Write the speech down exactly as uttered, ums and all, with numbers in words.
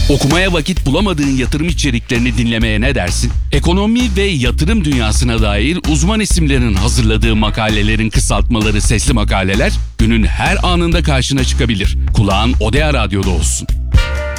Okumaya vakit bulamadığın yatırım içeriklerini dinlemeye ne dersin? Ekonomi ve yatırım dünyasına dair uzman isimlerin hazırladığı makalelerin kısaltmaları sesli makaleler günün her anında karşına çıkabilir. Kulağın Odea Radyo'da olsun.